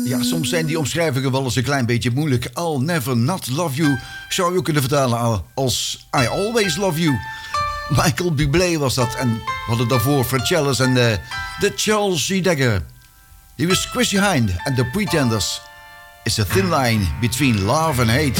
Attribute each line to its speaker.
Speaker 1: Ja, soms zijn die omschrijvingen wel eens een klein beetje moeilijk. I'll never not love you zou je kunnen vertalen als I always love you. Michael Bublé was dat. En we hadden daarvoor Fred en de Charles C. Dagger. Hier was Chrissy Hynde en The Pretenders. It's a thin line between love and hate.